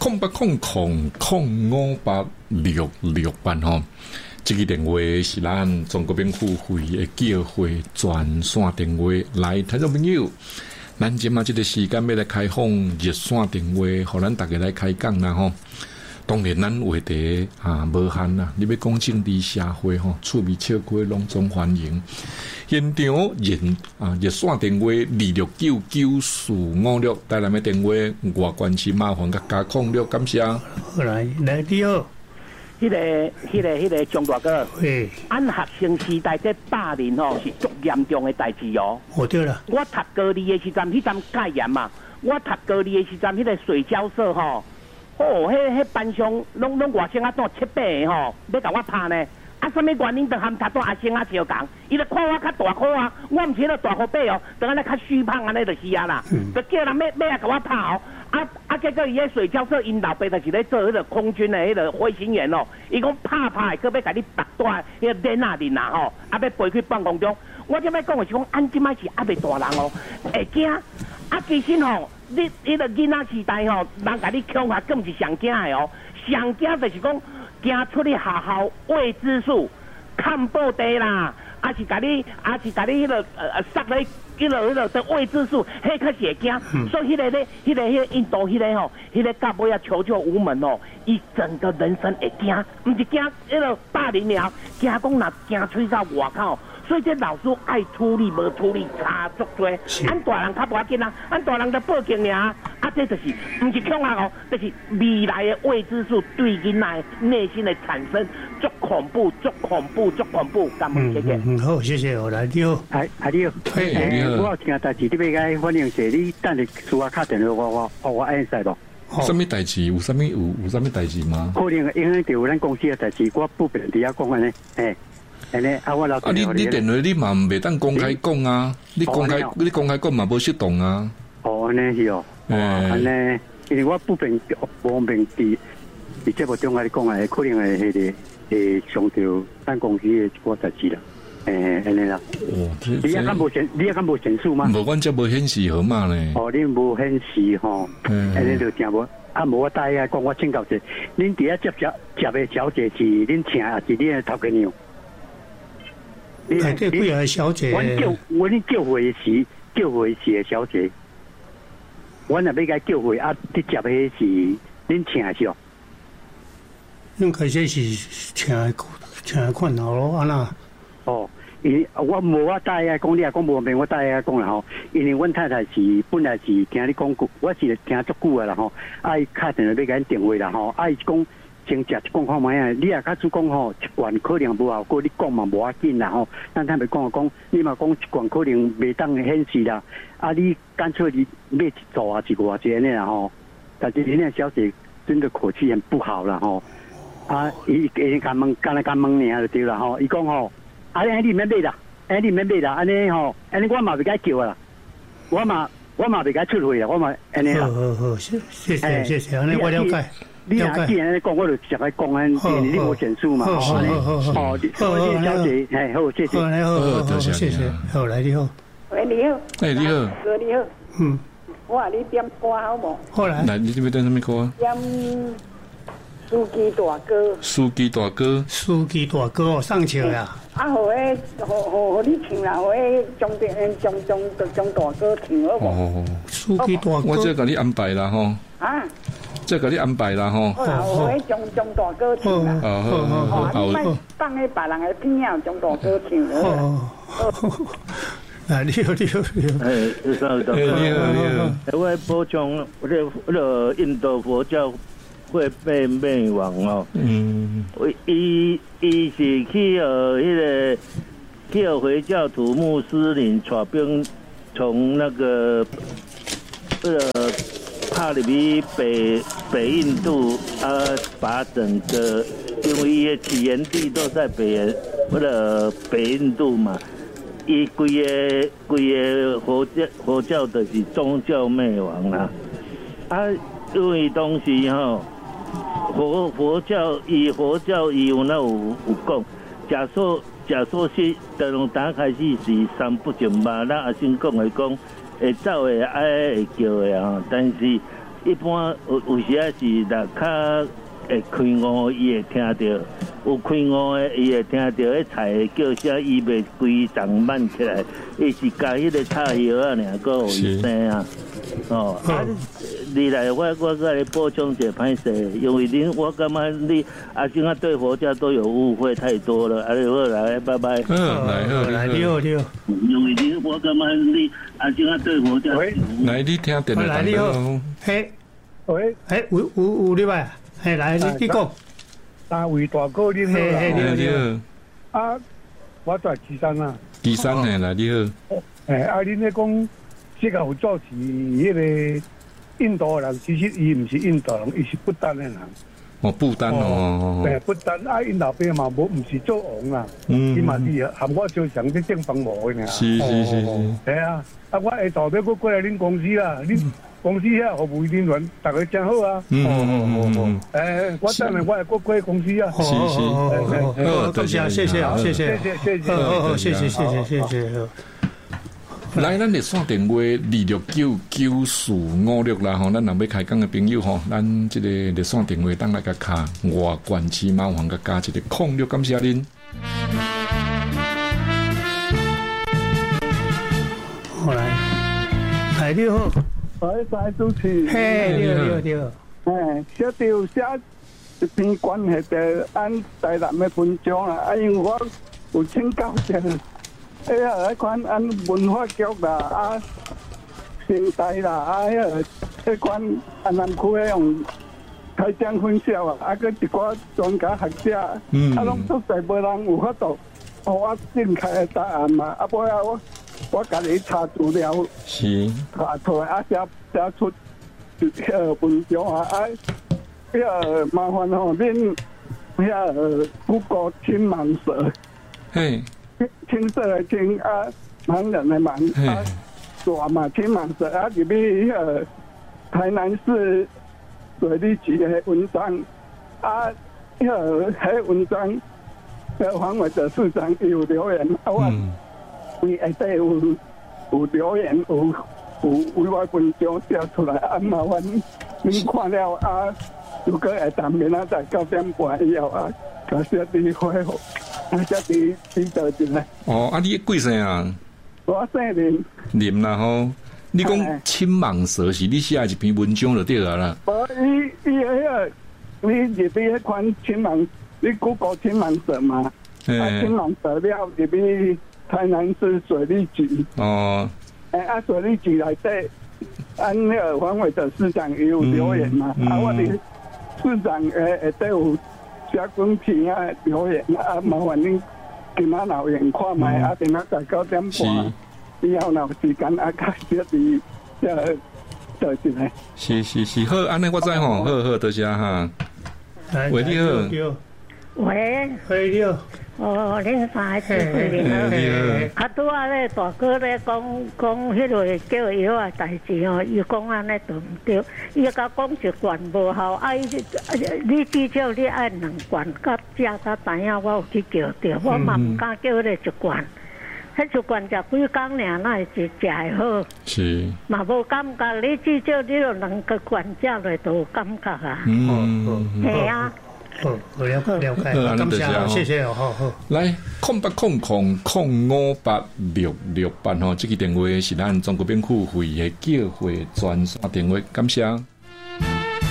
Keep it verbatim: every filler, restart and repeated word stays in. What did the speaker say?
空八空空空五八六六八吼，这个电话是咱中国兵付费的叫会专线电话。来，听众朋友，咱今嘛这个时间要来开放热线电话，互咱大家来开讲啦吼。当然，咱话题啊无限啦，你要讲政治社会吼，趣味笑话拢总欢迎。现场热啊热线电话二六九九四五六，台南的电话外关系麻烦甲加控六，感谢。 好来，来你好， 迄、那个、迄、那个、迄、那个张大哥， 嘿， 俺学生时代这霸凌吼是足严重的代志哦。 哦对了， 我读高二的时阵，迄阵戒严嘛，我读高二的时阵，迄个水交社吼。哦，迄迄班上拢拢外省啊，做七八个吼，要甲我拍呢。啊，什么原因？就含读到阿星啊相共，伊就看我较大颗啊，我毋是迄个大颗背哦，就安尼较虚胖安尼就是啊啦，就叫人要要来甲我拍哦。啊啊，结果伊迄水教授因老爸就是咧做迄个空军的迄个飞行员哦，伊讲拍拍，佮要甲你拔断迄个链啊链啊吼，啊要飞去半空中。我即摆讲的是讲，俺即摆是还袂大人哦，会惊。啊，其实吼。你迄个囡仔时代吼，人甲你恐吓更是上惊的哦。上惊就是讲，惊出去学校未知数，看报地啦，啊是甲你，啊是甲你迄、那个呃塞咧迄个迄个的未知数，迄较是会惊。嗯、所以迄个咧，迄、那个迄、那个印度迄个吼，迄、那个到尾啊求救无门哦，伊整个人生会惊，毋是惊迄个霸凌了，惊讲若惊出去到外口。所以这老师爱处理无处理差足多，俺大人较无要紧啊，俺大人就报警尔，啊这就是唔是恐吓哦，这是未来的未知数对囡仔内心的产生足恐怖、足恐怖、足恐怖，感恩谢谢。 嗯，好，谢谢，我来你好， 哎，阿你好， 嘿，你好， 我有听代志，你要该反映者，你等下私下打电话我我我我按使咯。 什么代志？有什么有有什么代志吗？ 可能影响到咱公司的代志，我不便伫遐讲安尼，嘿。啊，我老啊，你你电话你嘛袂当公开讲啊，你公开你公开讲嘛无适当啊。 哦，安尼是哦，哦，安尼，因为我不便无方便伫伫节目中甲你讲啊，可能会迄个会伤到咱公司的一个代志啦。诶，安尼啦。哦，你啊，敢无显，你啊，敢无显示吗？ 无，阮这无显示号码咧。 哦，你无显示吼，安尼就真无。啊，无我带啊，讲我请教者，恁伫遐接接接的小姐是恁请还是恁的头家娘？ 哎，这几个小姐， 阮叫阮叫回是叫回是的小姐，阮若要甲叫回啊，你接的是恁请的是哦？ 恁开始是请请款头咯，安那？ 哦，因我无我带啊，讲你啊讲无便，我带啊讲啦吼。因为阮太太是本来是听你讲过，我是听足久啊啦吼。啊，伊敲电话要甲恁电话啦吼，啊伊讲。先食一讲看卖啊！你也较主讲吼，一罐可能无效果，你讲嘛无要紧啦吼。咱坦白讲讲，你嘛讲一罐可能袂当显示啦。啊，你干脆你买一组啊，一偌济安尼啦吼。但是恁那小姐真的口气很不好啦吼。啊，伊伊甲问，干来甲问尔就对啦吼。伊讲吼，啊你你免买啦，啊你免买啦，安尼吼，安尼我嘛袂甲叫啦，我嘛我嘛袂甲出去啦，我嘛安尼啦。 好好好，谢谢谢谢谢，安尼我了解。 你若既然讲，我就直来讲安，你无陈述嘛， 好好好好好， 好，谢谢小姐，哎，好，谢谢， 好来好好好，谢谢，好来你好， 喂你好， 哎你好， 哥你好， 嗯， 我话你点歌好无？ 好来， 来你这边点什么歌啊？ 点司机大哥， 司机大哥， 司机大哥哦，上桥呀， 啊，好诶，好好好你唱啦，好诶，中电中中中大哥唱好无？ 哦， 司机大哥， 我这甲你安排啦吼。 啊。 这给你安排啦吼。 好啦，我迄张张大哥唱啦。 好好好好好。 你莫放喺别人嘅片啊，张大哥唱哦。啊，你好你好你好。 哎，你好你好你好。我补充，我这那个印度佛教会被灭亡哦。嗯。伊伊是去呃迄个去回教徒穆斯林带兵从那个呃。帕里比北北印度啊，把整个因为伊的起源地都在北或者北印度嘛，伊规个规个佛教佛教的是宗教灭亡啦。啊，因为当时吼，佛佛教以佛教伊有那有有讲，假说假说是大龙打开始是三不尽嘛，咱阿先讲的讲。会走的爱会叫的啊，但是一般有有时啊是若较会开悟，伊会听到；有开悟的，伊会听到迄菜叫声，伊袂规张慢起来，伊是加迄个插叶啊，尔个有声啊。哦，啊，你来我我甲你补充一下歹势，因为恁我感觉你阿兄啊对佛教都有误会太多了，啊，你好来，拜拜。 嗯，来好， 来，你好，你好。 因为恁我感觉你阿兄啊对佛教， 来，你听电来，你好，嘿， 喂， 嘿，有有有你吧？嘿，来，你你讲。 三位大哥，你好， 嘿，你好，你好。啊，我在岐山啊。 岐山嘿，来你好。 诶，啊，恁咧讲。这个有做是迄个印度人，其实伊唔是印度人，伊是不丹的人。 哦，不丹哦。 对，不丹啊，因老爸嘛无唔是做王啦，伊嘛是含我相像啲正房无的尔。 是是是是。 系啊，啊，我下昼要过过来恁公司啦，恁公司遐服务人员大家真好啊。 嗯嗯嗯。 诶，我等下我会过过公司啊。 是是。 好，多谢，谢谢，谢谢， 谢谢，谢谢， 好好，谢谢，谢谢，谢谢。 来，咱的线电话二六九九四五六啦吼，咱若要开讲的朋友吼，咱这个热线电话当来甲卡外关市麻烦甲加一个空六，感谢恁。 好来，来你好， 来来主持， 嘿，你好，你好，你好， 嘿，写条写一篇关系的按台南的文章啦，啊，因为我有请教者。哎呀，迄款按文化局啦，啊，新台啦，啊，迄迄款安南区迄种开讲分校啊，啊，佮一寡专家学者，嗯，啊，拢足侪无人有法度，互我正确的答案嘛，啊，尾啊，我我家己查资料， 是查出来啊，写写出迄个文章啊，啊，迄个麻烦吼，恁迄个谷歌青蟒蛇， 嘿。 青色的青啊，盲人的盲啊，大嘛青蟒蛇啊，入去迄个台南市水利局的文章啊，迄个迄文章的黄伟哲市长有留言，啊，我伊下底有有留言，有有为我文章写出来，啊，麻烦恁看了啊，如果会当明仔载九点半以后啊，感谢你回复。啊，这是知道一下。 哦，啊，你几岁啊？ 我姓林。 林啦吼，你讲青蟒蛇是你写一篇文章就对了啦。 无，伊伊迄个，你入去迄款青蟒，你 Google 青蟒蛇嘛？啊，青蟒蛇了入去台南市水利局。哦。诶，啊，水利局内底，按那个黄伟哲市长也有留言嘛？啊，我哋市长诶下底有。写几篇啊留言啊，麻烦恁今仔留言看卖，啊，等下在九点半以后若有时间啊，开始伫这做进来。 是是是，好，安尼我知吼，好好多谢哈。喂，你好。 喂， 喂，你好。 哦，恁三个主持人好。啊，拄仔咧大哥咧讲讲迄个叫药啊代志吼，伊讲安尼对毋对？伊甲讲一罐无效，啊，你至少你爱两罐，甲食甲知影我有去叫着，我嘛毋敢叫迄个一罐。迄一罐食几工尔，哪会食食会好？是。嘛无感觉，你至少你著两个罐食落都有感觉啊。嗯，系啊。 好，好了解了解，感谢，谢谢，好好。 来，空八空空空五八六六八吼，这个电话是咱中国边区会的叫会专线电话，感谢。